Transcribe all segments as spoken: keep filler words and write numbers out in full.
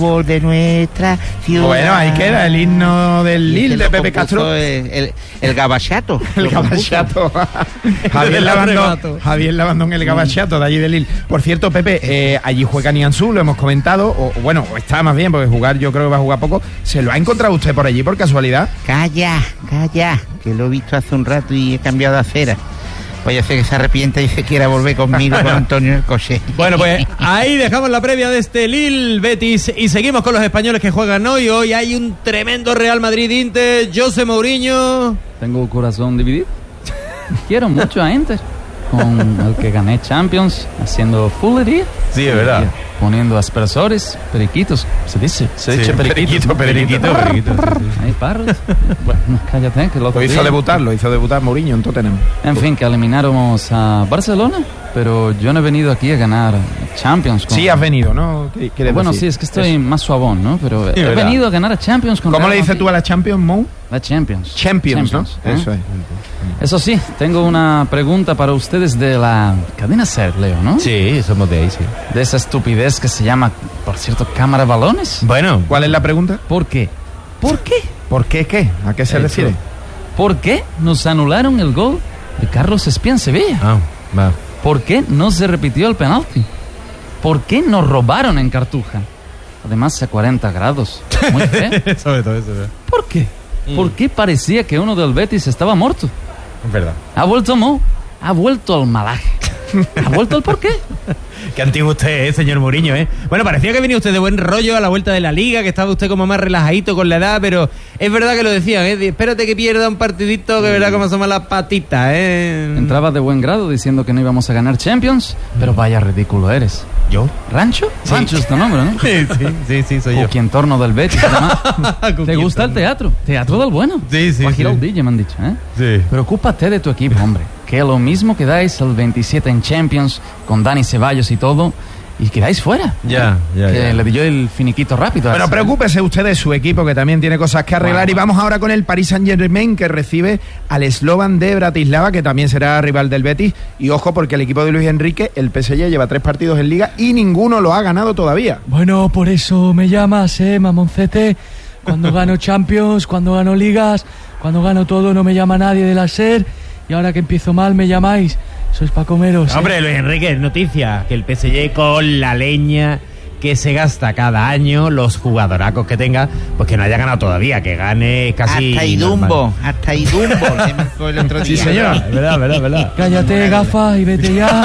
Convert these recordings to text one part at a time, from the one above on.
de nuestra ciudad. Bueno, ahí queda el himno del Lille de Pepe Castro. El, el, el gabachato. El gabachato. Javier Labandón, Javier Labandón, el gabachato de allí de Lille. Por cierto, Pepe, eh, allí juega Nianzú, lo hemos comentado, o bueno, está más bien, porque jugar yo creo que va a jugar poco. ¿Se lo ha encontrado usted por allí por casualidad? Calla, calla, que lo he visto hace un rato y he cambiado de acera. Puede ser que se arrepienta y se quiera volver conmigo con Antonio en el coche. Bueno, pues ahí dejamos la previa de este Lille Betis y seguimos con los españoles que juegan hoy. Hoy hay un tremendo Real Madrid-Inter. José Mourinho. Tengo el corazón dividido. Quiero mucho a Inter, con el que gané Champions, haciendo foolería. Sí, es verdad. Poniendo aspersores, periquitos, se dice. Se sí, dice periquito. Periquito, periquito, periquito. Hay parros. Bueno, cállate, que lo Lo hizo debutar, lo hizo debutar Mourinho en Tottenham. En fin, que elimináramos a Barcelona, pero yo no he venido aquí a ganar Champions. Con... Sí, has venido, ¿no? Bueno, decir? sí, es que estoy Eso. más suavón, ¿no? Pero sí, he ¿verdad? venido a ganar a Champions con ¿Cómo Real le dices Madrid. tú a la Champions, Mou? La Champions. Champions, Champions ¿no? ¿eh? Eso es. Eso sí, tengo una pregunta para ustedes de la cadena SER, Leo, ¿no? Sí, somos de ahí, sí. De esa estupidez que se llama, por cierto, cámara balones. Bueno, ¿cuál es la pregunta? ¿Por qué? ¿Por qué? ¿Por qué qué? ¿A qué se Eso. refiere? ¿Por qué nos anularon el gol de Carlos Espía en Sevilla? Ah, va. ¿Por qué no se repitió el penalti? ¿Por qué nos robaron en Cartuja? Además a cuarenta grados. Muy feo. Sobre todo eso, ¿verdad? ¿Por qué? Mm. ¿Por qué parecía que uno del Betis estaba muerto? Es verdad. Ha vuelto Mo, ha vuelto al malaje. ¿Ha vuelto al por qué? Qué antiguo usted, ¿eh, señor Mourinho, ¿eh? Bueno, parecía que venía usted de buen rollo a la vuelta de la Liga, que estaba usted como más relajadito con la edad, pero es verdad que lo decían, ¿eh? Espérate que pierda un partidito, que verá cómo asoma las patitas, ¿eh? Entraba de buen grado diciendo que no íbamos a ganar Champions, pero vaya ridículo eres. ¿Yo? ¿Rancho? Sí. Rancho es tu nombre, ¿no? Sí, sí, sí, sí soy yo. Cuqui en torno del Betis, además. ¿Te Cuqui gusta el entorno. teatro? Teatro del bueno. Sí, sí, O a sí. Giraldilla, me han dicho, ¿eh? Sí. Preocúpate de tu equipo, hombre. Que lo mismo que dais el veintisiete en Champions, con Dani Ceballos y todo, y quedáis fuera. Ya, ya, Que ya. le di yo el finiquito rápido. Bueno, así. preocúpese usted de su equipo, que también tiene cosas que arreglar. Wow. Y vamos ahora con el Paris Saint-Germain, que recibe al Slovan de Bratislava, que también será rival del Betis. Y ojo, porque el equipo de Luis Enrique, el P S G, lleva tres partidos en Liga y ninguno lo ha ganado todavía. Bueno, por eso me llamas, eh, mamoncete. Cuando gano Champions, cuando gano Ligas, cuando gano todo, no me llama nadie de la SER. Y ahora que empiezo mal, me llamáis. Sois pa' comeros, ¿eh? Hombre, Luis Enrique, noticia, que el P S G con la leña que se gasta cada año, los jugadoracos que tenga, pues que no haya ganado todavía, que gane casi... Hasta Idumbo, hasta Idumbo, que marcó el otro día. Sí, señor. Es verdad, verdad, verdad. Cállate, gafa, y vete ya.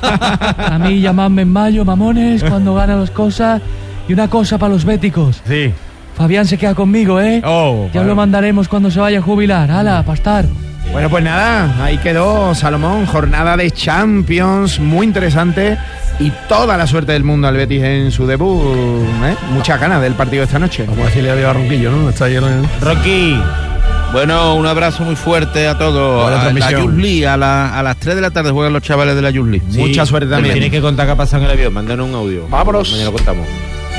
A mí llamadme en mayo, mamones, cuando ganan las cosas. Y una cosa para los béticos. Sí. Fabián se queda conmigo, ¿eh? Oh, Ya vale. lo mandaremos cuando se vaya a jubilar. ¡Hala, pastar! Bueno, pues nada, ahí quedó Salomón, jornada de Champions, muy interesante, y toda la suerte del mundo al Betis en su debut, ¿eh? Muchas ganas del partido de esta noche. Como decirle adiós a Ronquillo, ¿no? Está lleno de... Rocky. Bueno, un abrazo muy fuerte a todos. Buena A la transmisión. Youth League, a, la, a las tres de la tarde juegan los chavales de la Youth League. Sí, Mucha suerte también. Tienes que contar qué ha pasado en el avión, mándanos un audio. Vámonos. Mañana lo contamos.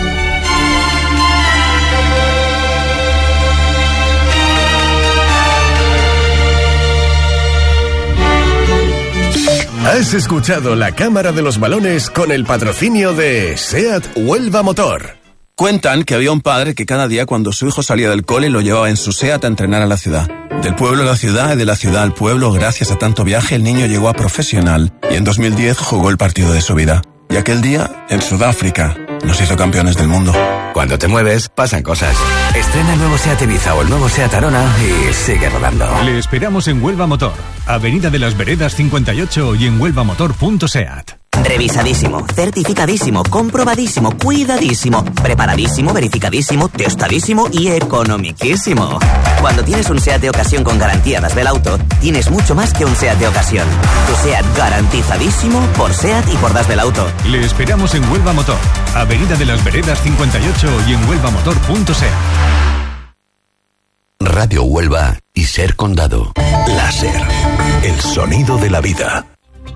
Has escuchado la Cámara de los Balones con el patrocinio de SEAT Huelva Motor. Cuentan que había un padre que cada día cuando su hijo salía del cole lo llevaba en su SEAT a entrenar a la ciudad. Del pueblo a la ciudad y de la ciudad al pueblo, gracias a tanto viaje, el niño llegó a profesional y en dos mil diez jugó el partido de su vida. Y aquel día, en Sudáfrica, nos hizo campeones del mundo. Cuando te mueves, pasan cosas. Estrena el nuevo SEAT Ibiza o el nuevo SEAT Arona y sigue rodando. Le esperamos en Huelva Motor, Avenida de las Veredas cincuenta y ocho y en huelva motor punto seat. Revisadísimo, certificadísimo, comprobadísimo, cuidadísimo, preparadísimo, verificadísimo, testadísimo y economiquísimo. Cuando tienes un SEAT de ocasión con garantía Das Belauto, tienes mucho más que un SEAT de ocasión. Tu SEAT garantizadísimo por SEAT y por Das Belauto. Le esperamos en Huelva Motor, Avenida de las Veredas cincuenta y ocho y en huelva motor punto seat. Radio Huelva y SER Condado. La SER, el sonido de la vida.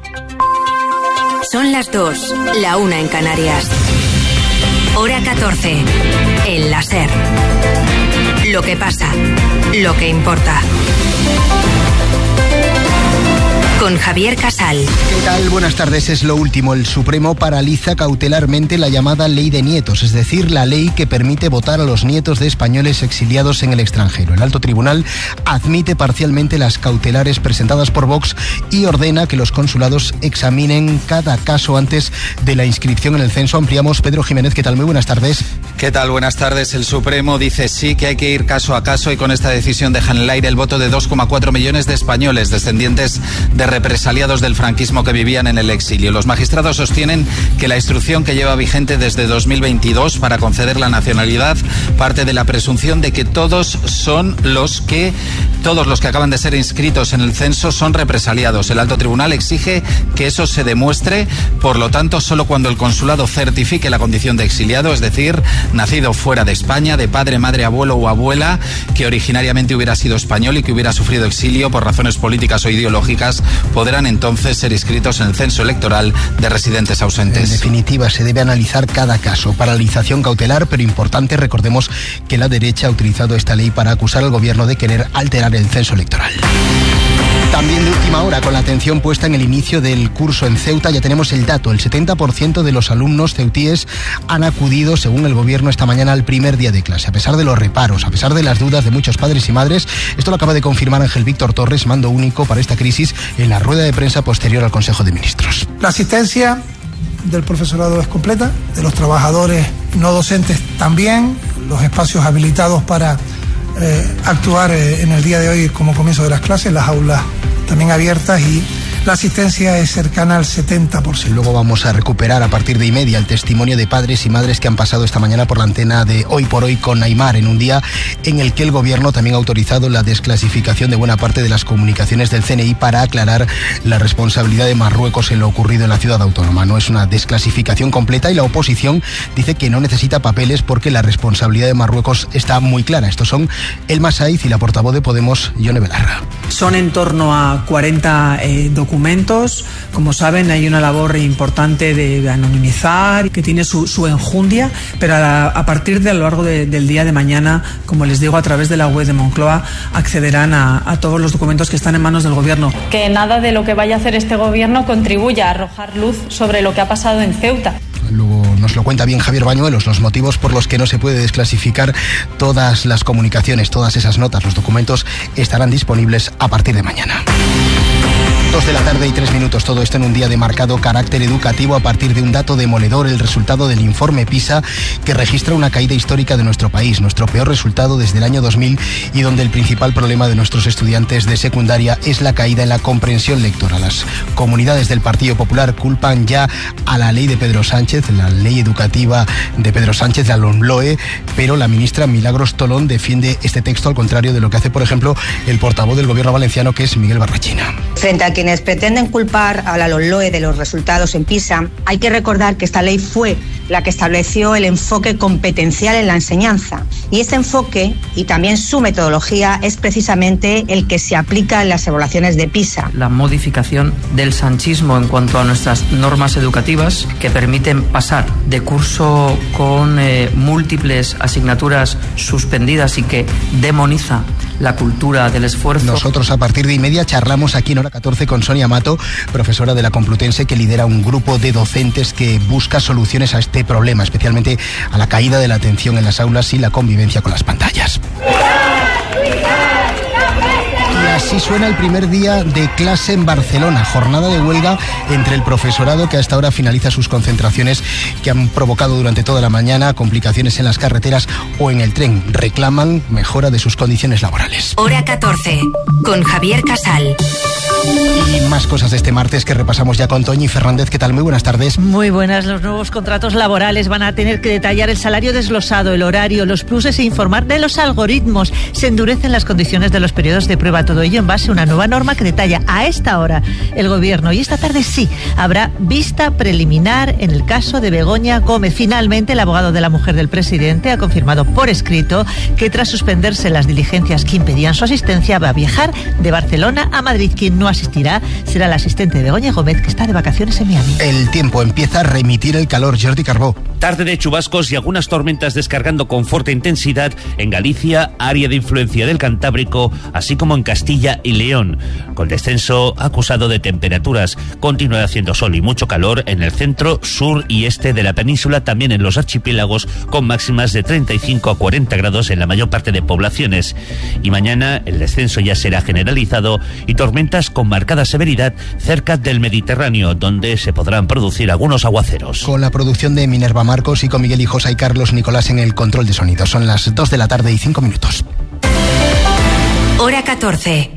Son las dos, la una en Canarias. Hora catorce, en la SER. Lo que pasa, lo que importa. con Javier Casal. ¿Qué tal? Buenas tardes. Es lo último. El Supremo paraliza cautelarmente la llamada Ley de Nietos, es decir, la ley que permite votar a los nietos de españoles exiliados en el extranjero. El alto tribunal admite parcialmente las cautelares presentadas por Vox y ordena que los consulados examinen cada caso antes de la inscripción en el censo. Ampliamos. Pedro Jiménez, ¿qué tal? Muy buenas tardes. ¿Qué tal? Buenas tardes. El Supremo dice sí que hay que ir caso a caso y con esta decisión deja en el aire el voto de dos coma cuatro millones de españoles descendientes de represaliados del franquismo que vivían en el exilio. Los magistrados sostienen que la instrucción que lleva vigente desde dos mil veintidós para conceder la nacionalidad parte de la presunción de que todos son los que todos los que acaban de ser inscritos en el censo son represaliados. El alto tribunal exige que eso se demuestre, por lo tanto, solo cuando el consulado certifique la condición de exiliado, es decir, nacido fuera de España, de padre, madre, abuelo o abuela, que originariamente hubiera sido español y que hubiera sufrido exilio por razones políticas o ideológicas, podrán entonces ser inscritos en el censo electoral de residentes ausentes. En definitiva, se debe analizar cada caso. Paralización cautelar, pero importante, recordemos que la derecha ha utilizado esta ley para acusar al gobierno de querer alterar el censo electoral. También de última hora, con la atención puesta en el inicio del curso en Ceuta, ya tenemos el dato. El setenta por ciento de los alumnos ceutíes han acudido, según el gobierno, esta mañana al primer día de clase. A pesar de los reparos, a pesar de las dudas de muchos padres y madres, esto lo acaba de confirmar Ángel Víctor Torres, mando único para esta crisis, en la rueda de prensa posterior al Consejo de Ministros. La asistencia del profesorado es completa, de los trabajadores no docentes también, los espacios habilitados para eh, actuar eh, en el día de hoy como comienzo de las clases, las aulas también abiertas y la asistencia es cercana al setenta por ciento. Luego vamos a recuperar a partir de y media el testimonio de padres y madres que han pasado esta mañana por la antena de Hoy por Hoy con Aimar, en un día en el que el gobierno también ha autorizado la desclasificación de buena parte de las comunicaciones del C N I para aclarar la responsabilidad de Marruecos en lo ocurrido en la ciudad autónoma. No es una desclasificación completa y la oposición dice que no necesita papeles porque la responsabilidad de Marruecos está muy clara. Estos son Elma Saiz y la portavoz de Podemos, Yone Belarra. Son en torno a cuarenta eh, documentos. documentos. Como saben, hay una labor importante de anonimizar que tiene su, su enjundia, pero a, a partir de a lo largo de, del día de mañana, como les digo, a través de la web de Moncloa accederán a, a todos los documentos que están en manos del gobierno. Que nada de lo que vaya a hacer este gobierno contribuya a arrojar luz sobre lo que ha pasado en Ceuta. Luego nos lo cuenta bien Javier Bañuelos, los motivos por los que no se puede desclasificar todas las comunicaciones, todas esas notas, los documentos estarán disponibles a partir de mañana. Dos de la tarde y tres minutos, todo esto en un día de marcado carácter educativo a partir de un dato demoledor, el resultado del informe PISA, que registra una caída histórica de nuestro país, nuestro peor resultado desde el año dos mil, y donde el principal problema de nuestros estudiantes de secundaria es la caída en la comprensión lectora. Las comunidades del Partido Popular culpan ya a la ley de Pedro Sánchez, la ley educativa de Pedro Sánchez, la LOMLOE, pero la ministra Milagros Tolón defiende este texto al contrario de lo que hace, por ejemplo, el portavoz del gobierno valenciano, que es Miguel Barrachina. Frente a quienes pretenden culpar a la LOMLOE de los resultados en PISA, hay que recordar que esta ley fue la que estableció el enfoque competencial en la enseñanza. Y ese enfoque y también su metodología es precisamente el que se aplica en las evaluaciones de PISA. La modificación del sanchismo en cuanto a nuestras normas educativas que permiten pasar de curso con eh, múltiples asignaturas suspendidas y que demoniza la cultura del esfuerzo. Nosotros a partir de y media charlamos aquí en Hora catorce con Sonia Mato, profesora de la Complutense, que lidera un grupo de docentes que busca soluciones a este problema, especialmente a la caída de la atención en las aulas y la convivencia con las pantallas. Y así suena el primer día de clase en Barcelona, jornada de huelga entre el profesorado que hasta ahora finaliza sus concentraciones que han provocado durante toda la mañana complicaciones en las carreteras o en el tren. Reclaman mejora de sus condiciones laborales. Hora catorce, con Javier Casal. Y más cosas de este martes que repasamos ya con Toñi Fernández. ¿Qué tal? Muy buenas tardes. Muy buenas. Los nuevos contratos laborales van a tener que detallar el salario desglosado, el horario, los pluses e informar de los algoritmos. Se endurecen las condiciones de los periodos de prueba. Todo ello en base a una nueva norma que detalla a esta hora el gobierno. Y esta tarde sí, habrá vista preliminar en el caso de Begoña Gómez. Finalmente, el abogado de la mujer del presidente ha confirmado por escrito que tras suspenderse las diligencias que impedían su asistencia, va a viajar de Barcelona a Madrid. Quien no asistirá será la asistente de Begoña Gómez, que está de vacaciones en Miami. El tiempo empieza a remitir el calor. Jordi Carbó. Tarde de chubascos y algunas tormentas descargando con fuerte intensidad en Galicia, área de influencia del Cantábrico, así como en Castilla y León, con descenso acusado de temperaturas. Continúa haciendo sol y mucho calor en el centro, sur y este de la península, también en los archipiélagos, con máximas de treinta y cinco a cuarenta grados en la mayor parte de poblaciones. Y mañana el descenso ya será generalizado y tormentas con marcada severidad cerca del Mediterráneo, donde se podrán producir algunos aguaceros. Con la producción de Minerva Marcos y con Miguel Hijosa y Carlos Nicolás en el control de sonido. Son las dos de la tarde y cinco minutos. Hora catorce.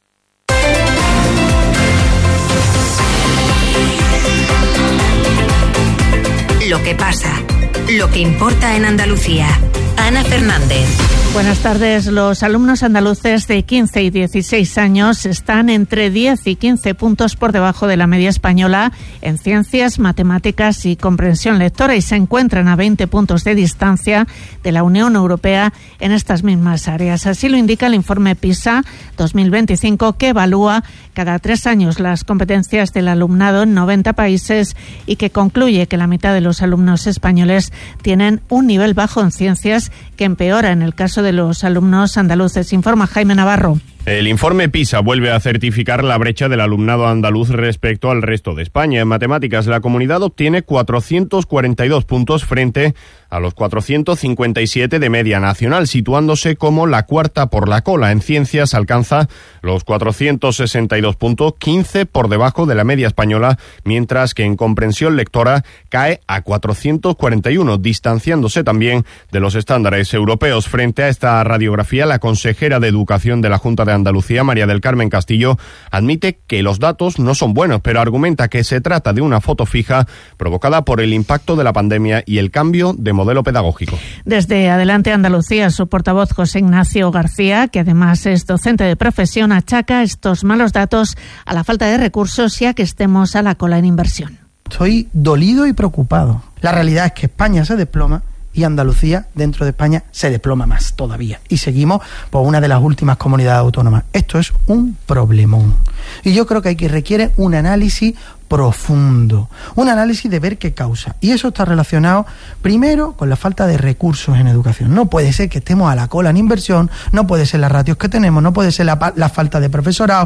Lo que pasa, lo que importa en Andalucía. Ana Fernández. Buenas tardes. Los alumnos andaluces de quince y dieciséis años están entre diez y quince puntos por debajo de la media española en ciencias, matemáticas y comprensión lectora y se encuentran a veinte puntos de distancia de la Unión Europea en estas mismas áreas. Así lo indica el informe PISA dos mil veinticinco, que evalúa cada tres años las competencias del alumnado en noventa países y que concluye que la mitad de los alumnos españoles tienen un nivel bajo en ciencias, que empeora en el caso de los alumnos andaluces, informa Jaime Navarro. El informe PISA vuelve a certificar la brecha del alumnado andaluz respecto al resto de España. En matemáticas, la comunidad obtiene cuatrocientos cuarenta y dos puntos frente a los cuatrocientos cincuenta y siete de media nacional, situándose como la cuarta por la cola. En ciencias alcanza los cuatrocientos sesenta y dos puntos, quince por debajo de la media española, mientras que en comprensión lectora cae a cuatrocientos cuarenta y uno, distanciándose también de los estándares europeos. Frente a esta radiografía, la consejera de Educación de la Junta de Andalucía, María del Carmen Castillo, admite que los datos no son buenos, pero argumenta que se trata de una foto fija provocada por el impacto de la pandemia y el cambio de modelo pedagógico. Desde Adelante Andalucía, su portavoz José Ignacio García, que además es docente de profesión, achaca estos malos datos a la falta de recursos y a que estemos a la cola en inversión. Estoy dolido y preocupado. La realidad es que España se desploma y Andalucía, dentro de España, se desploma más todavía. Y seguimos por una de las últimas comunidades autónomas. Esto es un problemón. Y yo creo que aquí requiere un análisis profundo, un análisis de ver qué causa. Y eso está relacionado, primero, con la falta de recursos en educación. No puede ser que estemos a la cola en inversión, no puede ser las ratios que tenemos, no puede ser la, la falta de profesorado.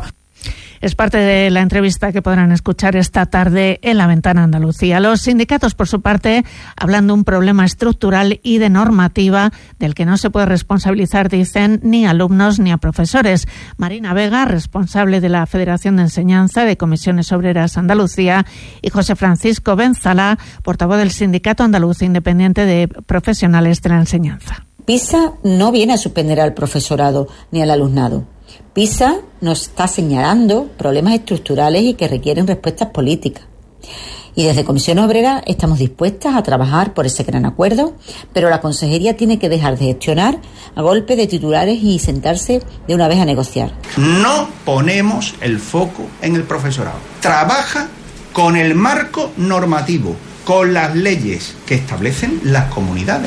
Es parte de la entrevista que podrán escuchar esta tarde en La Ventana Andalucía. Los sindicatos, por su parte, hablan de un problema estructural y de normativa del que no se puede responsabilizar, dicen, ni a alumnos ni a profesores. Marina Vega, responsable de la Federación de Enseñanza de Comisiones Obreras Andalucía, y José Francisco Benzalá, portavoz del Sindicato Andaluz Independiente de Profesionales de la Enseñanza. PISA no viene a suspender al profesorado ni al alumnado. PISA nos está señalando problemas estructurales y que requieren respuestas políticas. Y desde Comisión Obrera estamos dispuestas a trabajar por ese gran acuerdo, pero la Consejería tiene que dejar de gestionar a golpe de titulares y sentarse de una vez a negociar. No ponemos el foco en el profesorado. Trabaja con el marco normativo, con las leyes que establecen las comunidades.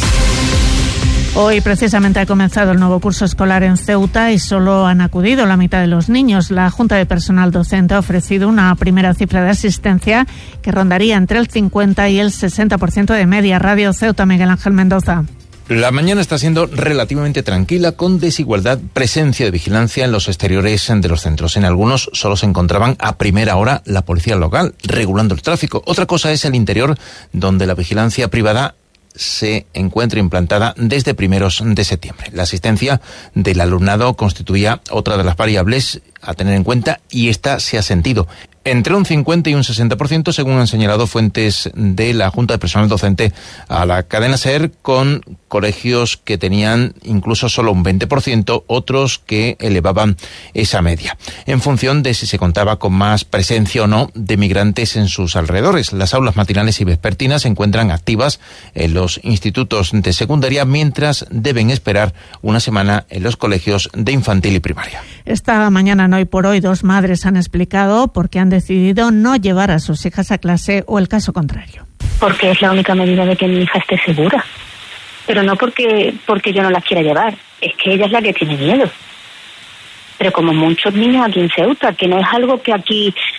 Hoy precisamente ha comenzado el nuevo curso escolar en Ceuta y solo han acudido la mitad de los niños. La Junta de Personal Docente ha ofrecido una primera cifra de asistencia que rondaría entre el cincuenta y el sesenta por ciento de media. Radio Ceuta, Miguel Ángel Mendoza. La mañana está siendo relativamente tranquila, con desigualdad, presencia de vigilancia en los exteriores de los centros. En algunos solo se encontraban a primera hora la policía local regulando el tráfico. Otra cosa es el interior, donde la vigilancia privada se encuentra implantada desde primeros de septiembre. La asistencia del alumnado constituía otra de las variables a tener en cuenta y esta se ha sentido entre un cincuenta y un sesenta por ciento, según han señalado fuentes de la Junta de Personal Docente a la cadena SER, con colegios que tenían incluso solo un veinte por ciento, otros que elevaban esa media, en función de si se contaba con más presencia o no de migrantes en sus alrededores. Las aulas matinales y vespertinas se encuentran activas en los institutos de secundaria, mientras deben esperar una semana en los colegios de infantil y primaria. Esta mañana, en Hoy por Hoy, dos madres han explicado por qué han decidido no llevar a sus hijas a clase o el caso contrario. Porque es la única medida de que mi hija esté segura. Pero no porque, porque yo no la quiera llevar, es que ella es la que tiene miedo. Pero como muchos niños aquí en Ceuta, que no es algo que aquí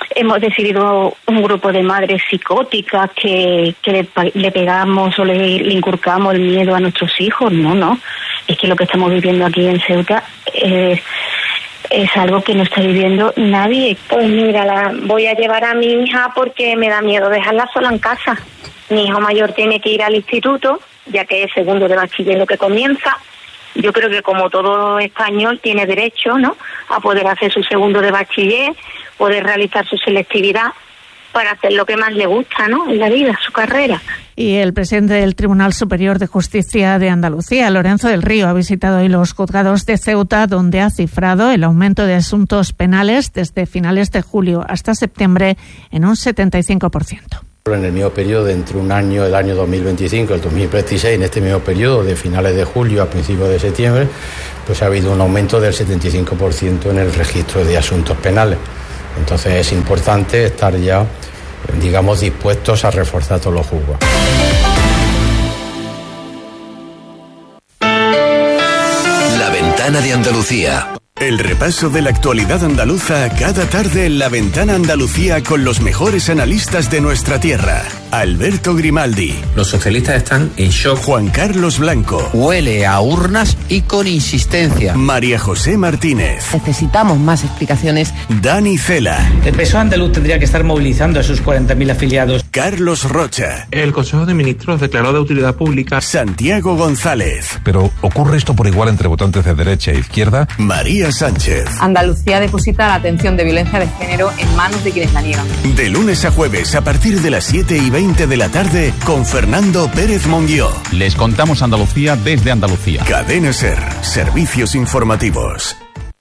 hemos decidido un grupo de madres psicóticas que, que le, le pegamos o le, le inculcamos el miedo a nuestros hijos. No, no. Es que lo que estamos viviendo aquí en Ceuta es, es algo que no está viviendo nadie. Pues mira, la voy a llevar a mi hija porque me da miedo dejarla sola en casa. Mi hijo mayor tiene que ir al instituto, ya que es segundo de bachiller lo que comienza. Yo creo que como todo español tiene derecho, ¿no?, a poder hacer su segundo de bachiller, poder realizar su selectividad para hacer lo que más le gusta, ¿no?, en la vida, su carrera. Y el presidente del Tribunal Superior de Justicia de Andalucía, Lorenzo del Río, ha visitado hoy los juzgados de Ceuta, donde ha cifrado el aumento de asuntos penales desde finales de julio hasta septiembre en un setenta y cinco por ciento. En el mismo periodo de entre un año, el año dos mil veinticinco, el dos mil veintiséis, en este mismo periodo de finales de julio a principios de septiembre, pues ha habido un aumento del setenta y cinco por ciento en el registro de asuntos penales. Entonces es importante estar ya, digamos, dispuestos a reforzar todos los juzgados. La Ventana de Andalucía. El repaso de la actualidad andaluza cada tarde en La Ventana Andalucía con los mejores analistas de nuestra tierra. Alberto Grimaldi. Los socialistas están en shock. Juan Carlos Blanco. Huele a urnas y con insistencia. María José Martínez. Necesitamos más explicaciones. Dani Cela. El P S O E andaluz tendría que estar movilizando a sus cuarenta mil afiliados. Carlos Rocha. El Consejo de Ministros declaró de utilidad pública. Santiago González. Pero ¿ocurre esto por igual entre votantes de derecha e izquierda? María Sánchez. Andalucía deposita la atención de violencia de género en manos de quienes la niegan. De lunes a jueves a partir de las siete y veinte de la tarde con Fernando Pérez Monguió. Les contamos Andalucía desde Andalucía. Cadena SER. Servicios informativos.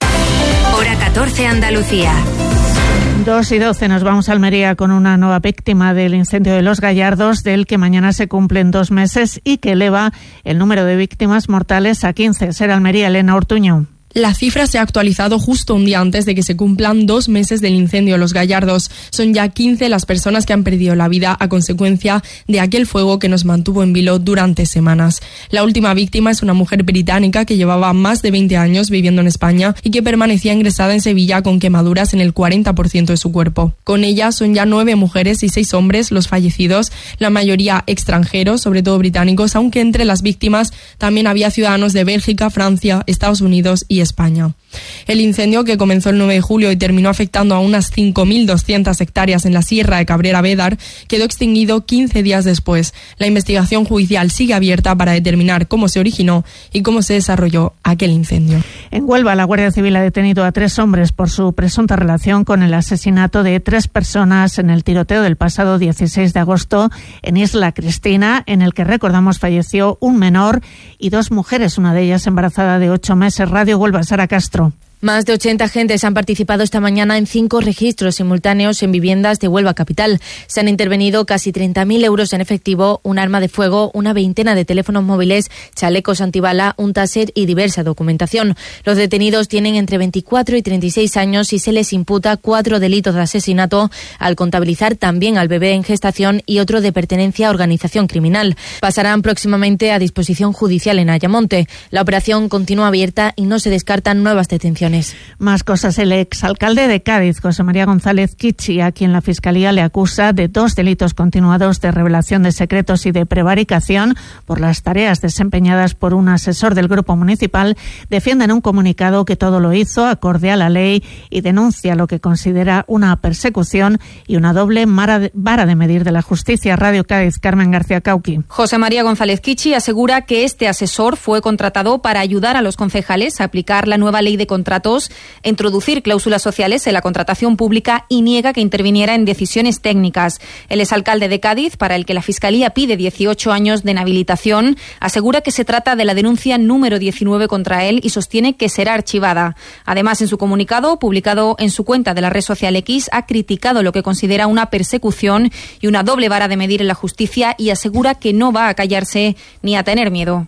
Hora catorce Andalucía. dos y doce nos vamos a Almería con una nueva víctima del incendio de Los Gallardos, del que mañana se cumplen dos meses y que eleva el número de víctimas mortales a quince. SER Almería, Elena Ortuño. La cifra se ha actualizado justo un día antes de que se cumplan dos meses del incendio de Los Gallardos. Son ya quince las personas que han perdido la vida a consecuencia de aquel fuego que nos mantuvo en vilo durante semanas. La última víctima es una mujer británica que llevaba más de veinte años viviendo en España y que permanecía ingresada en Sevilla con quemaduras en el cuarenta por ciento de su cuerpo. Con ella son ya nueve mujeres y seis hombres los fallecidos, la mayoría extranjeros, sobre todo británicos, aunque entre las víctimas también había ciudadanos de Bélgica, Francia, Estados Unidos y España. El incendio, que comenzó el nueve de julio y terminó afectando a unas cinco mil doscientas hectáreas en la Sierra de Cabrera Bédar, quedó extinguido quince días después. La investigación judicial sigue abierta para determinar cómo se originó y cómo se desarrolló aquel incendio. En Huelva, la Guardia Civil ha detenido a tres hombres por su presunta relación con el asesinato de tres personas en el tiroteo del pasado dieciséis de agosto en Isla Cristina, en el que, recordamos, falleció un menor y dos mujeres, una de ellas embarazada de ocho meses. Radio Huelva, Sara Castro. Más de ochenta agentes han participado esta mañana en cinco registros simultáneos en viviendas de Huelva capital. Se han intervenido casi treinta mil euros en efectivo, un arma de fuego, una veintena de teléfonos móviles, chalecos antibala, un taser y diversa documentación. Los detenidos tienen entre veinticuatro y treinta y seis años y se les imputa cuatro delitos de asesinato, al contabilizar también al bebé en gestación y otro de pertenencia a organización criminal. Pasarán próximamente a disposición judicial en Ayamonte. La operación continúa abierta y no se descartan nuevas detenciones. Más cosas. El exalcalde de Cádiz, José María González Kichi, a quien la Fiscalía le acusa de dos delitos continuados de revelación de secretos y de prevaricación por las tareas desempeñadas por un asesor del Grupo Municipal, defiende en un comunicado que todo lo hizo acorde a la ley y denuncia lo que considera una persecución y una doble vara de medir de la justicia. Radio Cádiz, Carmen García Cauqui. José María González Kichi asegura que este asesor fue contratado para ayudar a los concejales a aplicar la nueva ley de contratos, introducir cláusulas sociales en la contratación pública y niega que interviniera en decisiones técnicas. El exalcalde de Cádiz, para el que la Fiscalía pide dieciocho años de inhabilitación, asegura que se trata de la denuncia número diecinueve contra él y sostiene que será archivada. Además, en su comunicado, publicado en su cuenta de la red social X, ha criticado lo que considera una persecución y una doble vara de medir en la justicia y asegura que no va a callarse ni a tener miedo.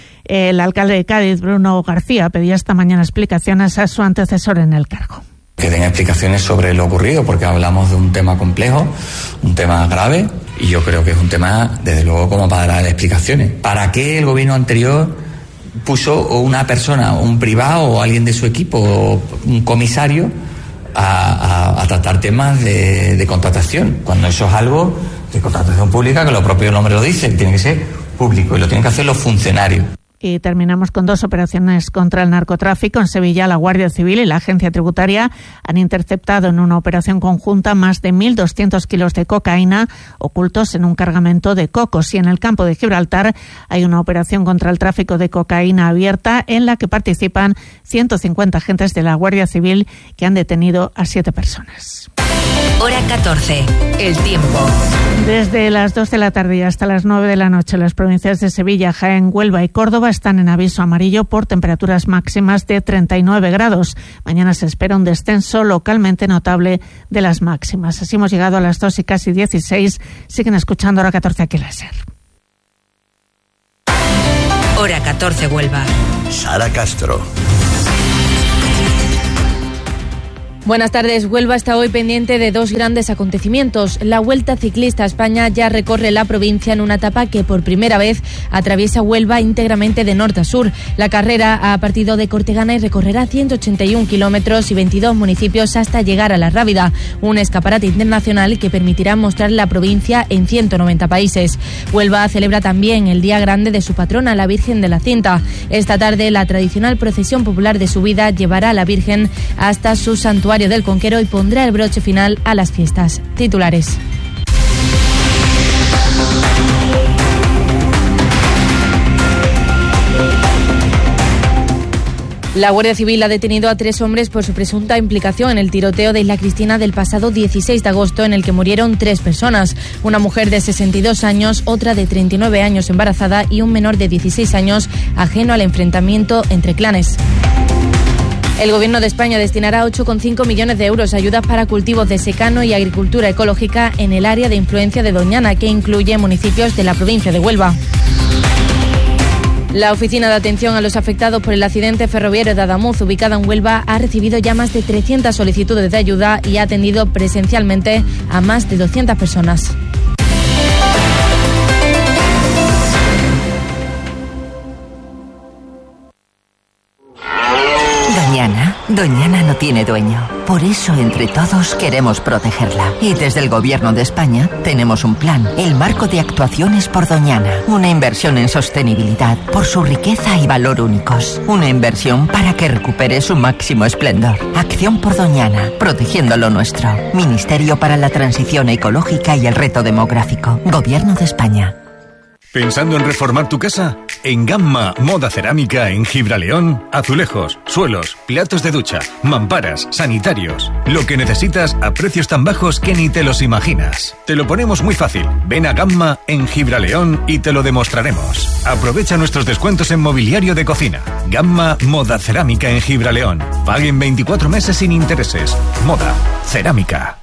El alcalde de Cádiz, Bruno García, pedía esta mañana explicaciones a su antecesor en el cargo. Que den explicaciones sobre lo ocurrido, porque hablamos de un tema complejo, un tema grave, y yo creo que es un tema, desde luego, como para dar explicaciones. ¿Para qué el gobierno anterior puso una persona, un privado o alguien de su equipo, o un comisario, a, a, a tratar temas de, de contratación, cuando eso es algo de contratación pública, que lo propio nombre lo dice, tiene que ser público y lo tienen que hacer los funcionarios. Y terminamos con dos operaciones contra el narcotráfico. En Sevilla, la Guardia Civil y la Agencia Tributaria han interceptado en una operación conjunta más de mil doscientos kilos de cocaína ocultos en un cargamento de cocos. Y en el campo de Gibraltar hay una operación contra el tráfico de cocaína abierta en la que participan ciento cincuenta agentes de la Guardia Civil que han detenido a siete personas. Hora catorce. El tiempo. Desde las dos de la tarde y hasta las nueve de la noche, las provincias de Sevilla, Jaén, Huelva y Córdoba están en aviso amarillo por temperaturas máximas de treinta y nueve grados. Mañana se espera un descenso localmente notable de las máximas. Así hemos llegado a las dos y casi dieciséis. Siguen escuchando Hora catorce aquí en la SER. Hora catorce Huelva. Sara Castro. Buenas tardes. Huelva está hoy pendiente de dos grandes acontecimientos. La Vuelta Ciclista a España ya recorre la provincia en una etapa que por primera vez atraviesa Huelva íntegramente de norte a sur. La carrera ha partido de Cortegana y recorrerá ciento ochenta y un kilómetros y veintidós municipios hasta llegar a La Rábida, un escaparate internacional que permitirá mostrar la provincia en ciento noventa países. Huelva celebra también el día grande de su patrona, la Virgen de la Cinta. Esta tarde, la tradicional procesión popular de subida llevará a la Virgen hasta su santuario del Conquero y pondrá el broche final a las fiestas. Titulares. La Guardia Civil ha detenido a tres hombres por su presunta implicación en el tiroteo de Isla Cristina del pasado dieciséis de agosto, en el que murieron tres personas: una mujer de sesenta y dos años, otra de treinta y nueve años embarazada y un menor de dieciséis años ajeno al enfrentamiento entre clanes. El Gobierno de España destinará ocho coma cinco millones de euros a ayudas para cultivos de secano y agricultura ecológica en el área de influencia de Doñana, que incluye municipios de la provincia de Huelva. La Oficina de Atención a los Afectados por el Accidente Ferroviario de Adamuz, ubicada en Huelva, ha recibido ya más de trescientas solicitudes de ayuda y ha atendido presencialmente a más de doscientas personas. Doñana, Doñana no tiene dueño. Por eso, entre todos, queremos protegerla. Y desde el Gobierno de España tenemos un plan, el Marco de Actuaciones por Doñana. Una inversión en sostenibilidad por su riqueza y valor únicos. Una inversión para que recupere su máximo esplendor. Acción por Doñana, protegiendo lo nuestro. Ministerio para la Transición Ecológica y el Reto Demográfico. Gobierno de España. ¿Pensando en reformar tu casa? En Gamma Moda Cerámica en Gibraleón, azulejos, suelos, platos de ducha, mamparas, sanitarios. Lo que necesitas a precios tan bajos que ni te los imaginas. Te lo ponemos muy fácil. Ven a Gamma en Gibraleón y te lo demostraremos. Aprovecha nuestros descuentos en mobiliario de cocina. Gamma Moda Cerámica en Gibraleón. Paguen veinticuatro meses sin intereses. Moda Cerámica.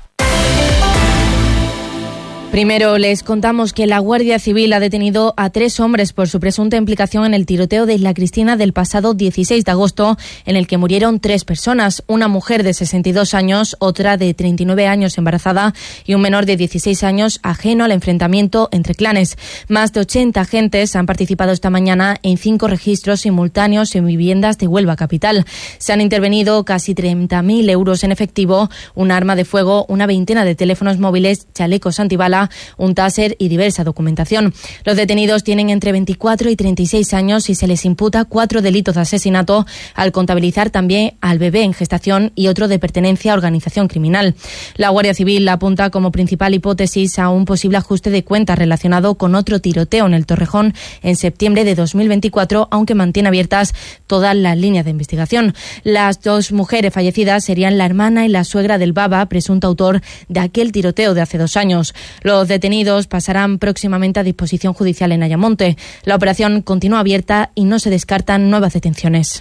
Primero les contamos que la Guardia Civil ha detenido a tres hombres por su presunta implicación en el tiroteo de Isla Cristina del pasado dieciséis de agosto, en el que murieron tres personas: una mujer de sesenta y dos años, otra de treinta y nueve años embarazada y un menor de dieciséis años ajeno al enfrentamiento entre clanes. Más de ochenta agentes han participado esta mañana en cinco registros simultáneos en viviendas de Huelva capital. Se han intervenido casi treinta mil euros en efectivo, un arma de fuego, una veintena de teléfonos móviles, chalecos antibala, un taser y diversa documentación. Los detenidos tienen entre veinticuatro y treinta y seis años y se les imputa cuatro delitos de asesinato, al contabilizar también al bebé en gestación y otro de pertenencia a organización criminal. La Guardia Civil apunta como principal hipótesis a un posible ajuste de cuentas relacionado con otro tiroteo en el Torrejón en septiembre de dos mil veinticuatro, aunque mantiene abiertas todas las líneas de investigación. Las dos mujeres fallecidas serían la hermana y la suegra del baba, presunto autor de aquel tiroteo de hace dos años. Los detenidos pasarán próximamente a disposición judicial en Ayamonte. La operación continúa abierta y no se descartan nuevas detenciones.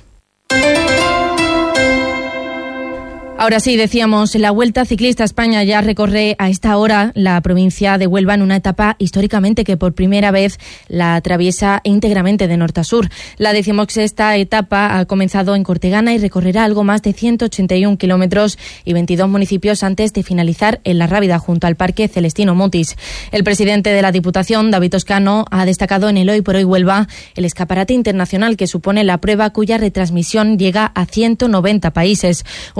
Ahora sí, decíamos, la Vuelta Ciclista a España ya recorre a esta hora la provincia de Huelva en una etapa históricamente que por primera vez la atraviesa íntegramente de norte a sur. La decimosexta etapa ha comenzado en Cortegana y recorrerá algo más de ciento ochenta y un kilómetros y veintidós municipios antes de finalizar en La Rábida, junto al Parque Celestino Mutis. El presidente de la Diputación, David Toscano, ha destacado en el Hoy por Hoy Huelva el escaparate internacional que supone la prueba, cuya retransmisión llega a ciento noventa países. Un recorrido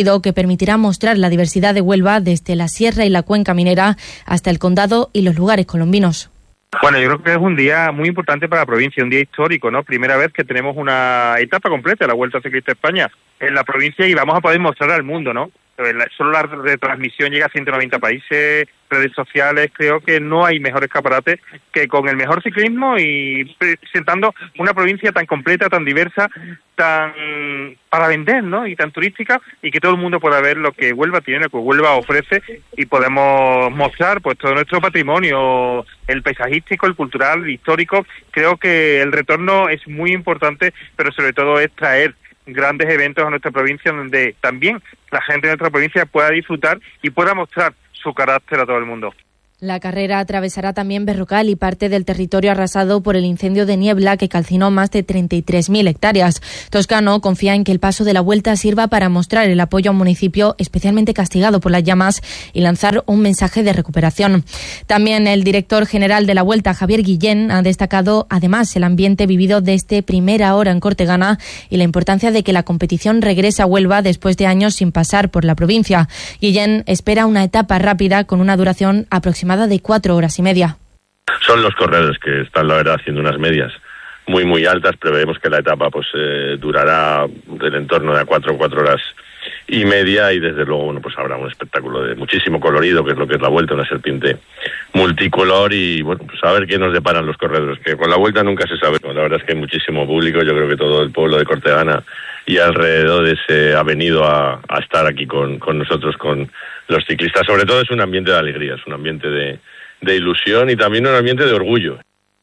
recorrido que permitirá mostrar la diversidad de Huelva desde la sierra y la cuenca minera hasta el condado y los lugares colombinos. Bueno, yo creo que es un día muy importante para la provincia, un día histórico, ¿no? Primera vez que tenemos una etapa completa de la Vuelta Ciclista a España en la provincia y vamos a poder mostrar al mundo, ¿no? Solo la retransmisión llega a ciento noventa países, redes sociales, creo que no hay mejor escaparate que con el mejor ciclismo y presentando una provincia tan completa, tan diversa, tan para vender, ¿no? Y tan turística, y que todo el mundo pueda ver lo que Huelva tiene, lo que Huelva ofrece, y podemos mostrar pues todo nuestro patrimonio, el paisajístico, el cultural, el histórico. Creo que el retorno es muy importante, pero sobre todo es traer grandes eventos a nuestra provincia donde también la gente de nuestra provincia pueda disfrutar y pueda mostrar su carácter a todo el mundo. La carrera atravesará también Berrocal y parte del territorio arrasado por el incendio de niebla que calcinó más de treinta y tres mil hectáreas. Toscano confía en que el paso de la Vuelta sirva para mostrar el apoyo a un municipio especialmente castigado por las llamas y lanzar un mensaje de recuperación. También el director general de la Vuelta, Javier Guillén, ha destacado además el ambiente vivido desde primera hora en Cortegana y la importancia de que la competición regrese a Huelva después de años sin pasar por la provincia. Guillén espera una etapa rápida con una duración aproximada de cuatro horas y media. Son los corredores que están, la verdad, haciendo unas medias muy, muy altas. Preveemos que la etapa pues eh, durará del entorno de a cuatro, cuatro horas y media y desde luego, bueno, pues habrá un espectáculo de muchísimo colorido, que es lo que es la Vuelta, una serpiente multicolor y, bueno, pues a ver qué nos deparan los corredores, que con la Vuelta nunca se sabe. La verdad es que hay muchísimo público, yo creo que todo el pueblo de Cortegana y alrededores eh, ha venido a, a estar aquí con, con nosotros, con los ciclistas. Sobre todo es un ambiente de alegría, es un ambiente de, de ilusión y también un ambiente de orgullo.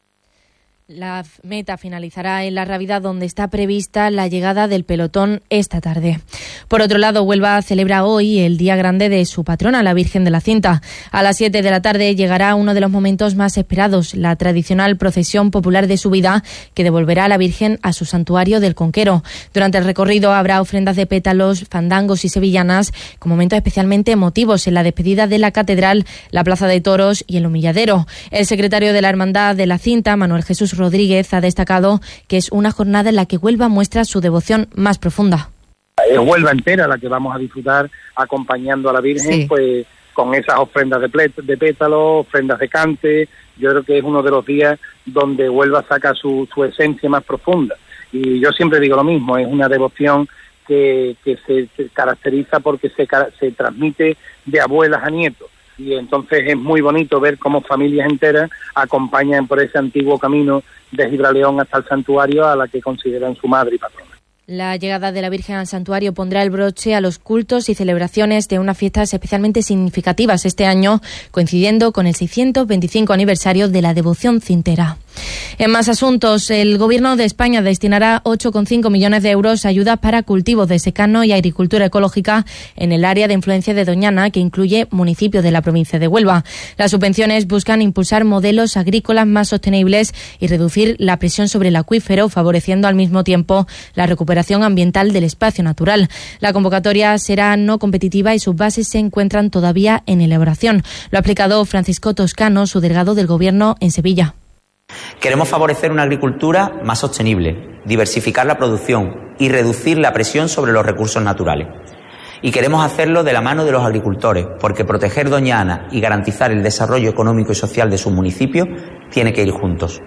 La meta finalizará en La Rábida, donde está prevista la llegada del pelotón esta tarde. Por otro lado, Huelva celebra hoy el día grande de su patrona, la Virgen de la Cinta. A las siete de la tarde llegará uno de los momentos más esperados, la tradicional procesión popular de subida que devolverá a la Virgen a su santuario del Conquero. Durante el recorrido habrá ofrendas de pétalos, fandangos y sevillanas, con momentos especialmente emotivos en la despedida de la Catedral, la Plaza de Toros y el Humilladero. El secretario de la Hermandad de la Cinta, Manuel Jesús Rodríguez, ha destacado que es una jornada en la que Huelva muestra su devoción más profunda. Es Huelva entera la que vamos a disfrutar acompañando a la Virgen, sí, pues con esas ofrendas de, plet, de pétalos, ofrendas de cante. Yo creo que es uno de los días donde Huelva saca su, su esencia más profunda. Y yo siempre digo lo mismo, es una devoción que, que se, se caracteriza porque se, se transmite de abuelas a nietos. Y entonces es muy bonito ver cómo familias enteras acompañan por ese antiguo camino de Gibraleón hasta el santuario a la que consideran su madre y patrona. La llegada de la Virgen al santuario pondrá el broche a los cultos y celebraciones de unas fiestas especialmente significativas este año, coincidiendo con el seiscientos veinticinco aniversario de la devoción cintera. En más asuntos, el Gobierno de España destinará ocho coma cinco millones de euros a ayudas para cultivos de secano y agricultura ecológica en el área de influencia de Doñana, que incluye municipios de la provincia de Huelva. Las subvenciones buscan impulsar modelos agrícolas más sostenibles y reducir la presión sobre el acuífero, favoreciendo al mismo tiempo la recuperación ambiental del espacio natural. La convocatoria será no competitiva y sus bases se encuentran todavía en elaboración. Lo ha explicado Francisco Toscano, su delegado del Gobierno en Sevilla. Queremos favorecer una agricultura más sostenible, diversificar la producción y reducir la presión sobre los recursos naturales. Y queremos hacerlo de la mano de los agricultores, porque proteger Doñana y garantizar el desarrollo económico y social de sus municipios tiene que ir juntos.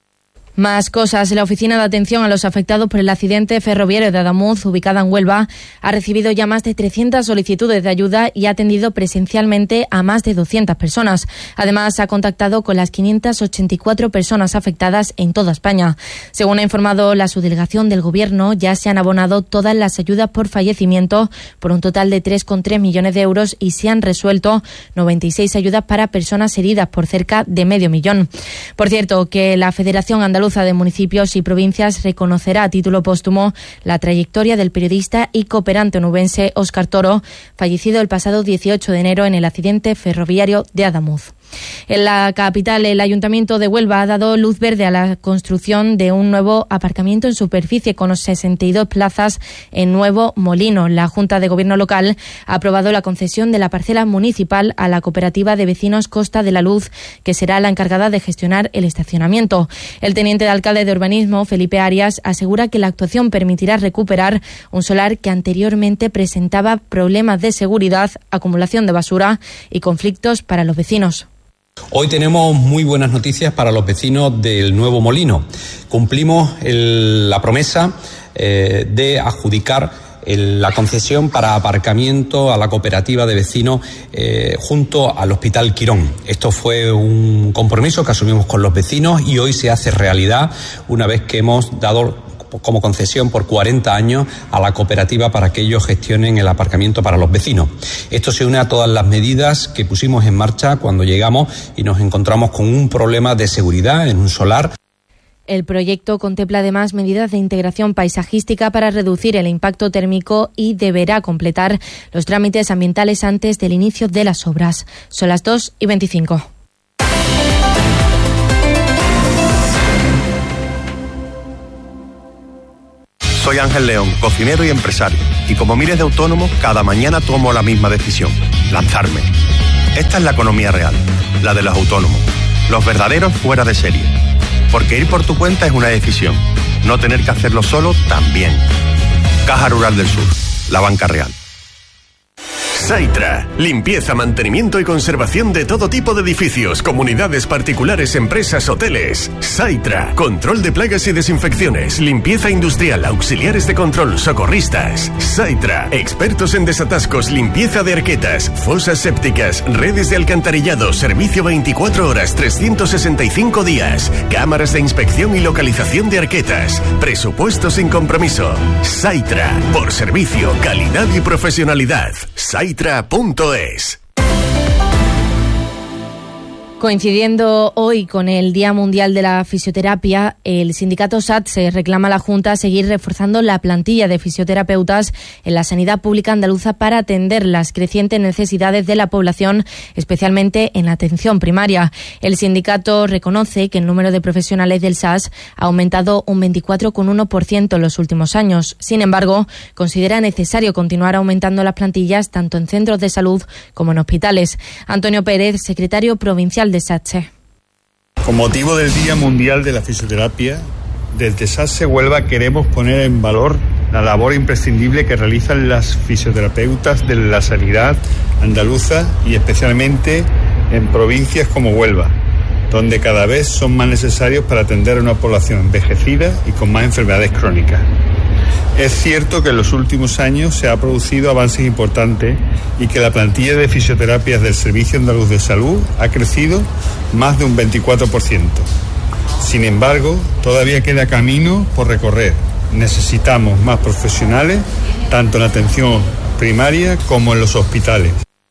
Más cosas. La Oficina de Atención a los Afectados por el Accidente Ferroviario de Adamuz, ubicada en Huelva, ha recibido ya más de trescientas solicitudes de ayuda y ha atendido presencialmente a más de doscientas personas. Además, ha contactado con las quinientas ochenta y cuatro personas afectadas en toda España. Según ha informado la subdelegación del Gobierno, ya se han abonado todas las ayudas por fallecimiento por un total de tres coma tres millones de euros y se han resuelto noventa y seis ayudas para personas heridas por cerca de medio millón. Por cierto, que la Federación Andaluza de Municipios y Provincias reconocerá a título póstumo la trayectoria del periodista y cooperante onubense Óscar Toro, fallecido el pasado dieciocho de enero en el accidente ferroviario de Adamuz. En la capital, el Ayuntamiento de Huelva ha dado luz verde a la construcción de un nuevo aparcamiento en superficie con sesenta y dos plazas en Nuevo Molino. La Junta de Gobierno local ha aprobado la concesión de la parcela municipal a la cooperativa de vecinos Costa de la Luz, que será la encargada de gestionar el estacionamiento. El teniente de alcalde de Urbanismo, Felipe Arias, asegura que la actuación permitirá recuperar un solar que anteriormente presentaba problemas de seguridad, acumulación de basura y conflictos para los vecinos. Hoy tenemos muy buenas noticias para los vecinos del Nuevo Molino. Cumplimos el, la promesa eh, de adjudicar el, la concesión para aparcamiento a la cooperativa de vecinos eh, junto al Hospital Quirón. Esto fue un compromiso que asumimos con los vecinos y hoy se hace realidad una vez que hemos dado como concesión por cuarenta años a la cooperativa para que ellos gestionen el aparcamiento para los vecinos. Esto se une a todas las medidas que pusimos en marcha cuando llegamos y nos encontramos con un problema de seguridad en un solar. El proyecto contempla además medidas de integración paisajística para reducir el impacto térmico y deberá completar los trámites ambientales antes del inicio de las obras. Son las dos y veinticinco. Soy Ángel León, cocinero y empresario, y como miles de autónomos, cada mañana tomo la misma decisión, lanzarme. Esta es la economía real, la de los autónomos, los verdaderos fuera de serie. Porque ir por tu cuenta es una decisión, no tener que hacerlo solo también. Caja Rural del Sur, la banca real. Saitra, limpieza, mantenimiento y conservación de todo tipo de edificios, comunidades particulares, empresas, hoteles. Saitra, control de plagas y desinfecciones, limpieza industrial, auxiliares de control, socorristas. Saitra, expertos en desatascos, limpieza de arquetas, fosas sépticas, redes de alcantarillado, servicio veinticuatro horas, trescientos sesenta y cinco días, cámaras de inspección y localización de arquetas, presupuesto sin compromiso. Saitra, por servicio, calidad y profesionalidad. Saitra punto es. Coincidiendo hoy con el Día Mundial de la Fisioterapia, el sindicato SATSE reclama a la Junta a seguir reforzando la plantilla de fisioterapeutas en la sanidad pública andaluza para atender las crecientes necesidades de la población, especialmente en la atención primaria. El sindicato reconoce que el número de profesionales del S A S ha aumentado un veinticuatro coma uno por ciento en los últimos años. Sin embargo, considera necesario continuar aumentando las plantillas tanto en centros de salud como en hospitales. Antonio Pérez, secretario provincial de SATSE. Con motivo del Día Mundial de la Fisioterapia, desde SATSE Huelva queremos poner en valor la labor imprescindible que realizan las fisioterapeutas de la sanidad andaluza y especialmente en provincias como Huelva, donde cada vez son más necesarios para atender a una población envejecida y con más enfermedades crónicas. Es cierto que en los últimos años se ha producido avances importantes y que la plantilla de fisioterapias del Servicio Andaluz de Salud ha crecido más de un veinticuatro por ciento. Sin embargo, todavía queda camino por recorrer. Necesitamos más profesionales, tanto en la atención primaria como en los hospitales.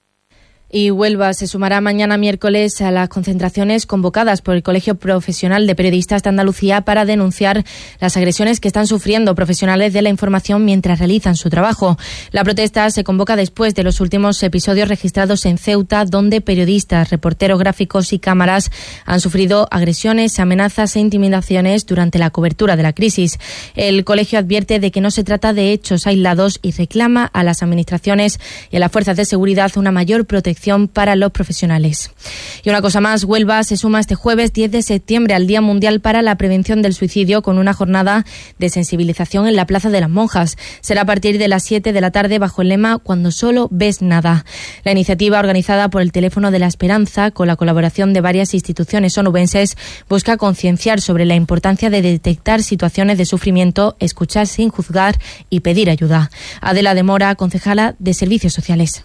Y Huelva se sumará mañana miércoles a las concentraciones convocadas por el Colegio Profesional de Periodistas de Andalucía para denunciar las agresiones que están sufriendo profesionales de la información mientras realizan su trabajo. La protesta se convoca después de los últimos episodios registrados en Ceuta, donde periodistas, reporteros gráficos y cámaras han sufrido agresiones, amenazas e intimidaciones durante la cobertura de la crisis. El colegio advierte de que no se trata de hechos aislados y reclama a las administraciones y a las fuerzas de seguridad una mayor protección para los profesionales. Y una cosa más, Huelva se suma este jueves diez de septiembre al Día Mundial para la Prevención del Suicidio con una jornada de sensibilización en la Plaza de las Monjas. Será a partir de las siete de la tarde bajo el lema Cuando solo ves nada. La iniciativa, organizada por el Teléfono de la Esperanza con la colaboración de varias instituciones onubenses, busca concienciar sobre la importancia de detectar situaciones de sufrimiento, escuchar sin juzgar y pedir ayuda. Adela de Mora, concejala de Servicios Sociales.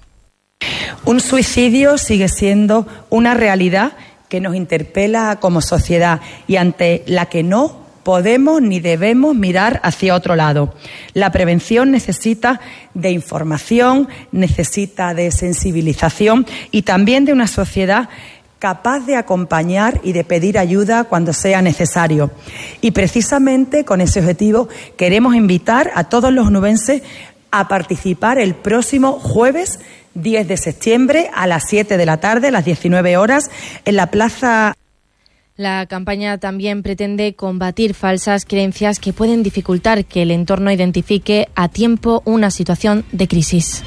Un suicidio sigue siendo una realidad que nos interpela como sociedad y ante la que no podemos ni debemos mirar hacia otro lado. La prevención necesita de información, necesita de sensibilización y también de una sociedad capaz de acompañar y de pedir ayuda cuando sea necesario. Y precisamente con ese objetivo queremos invitar a todos los onubenses a participar el próximo jueves diez de septiembre a las siete de la tarde, a las diecinueve horas, en la plaza. La campaña también pretende combatir falsas creencias que pueden dificultar que el entorno identifique a tiempo una situación de crisis.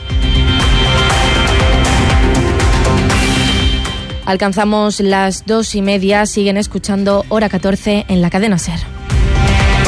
Alcanzamos las dos y media, siguen escuchando Hora catorce en la cadena SER.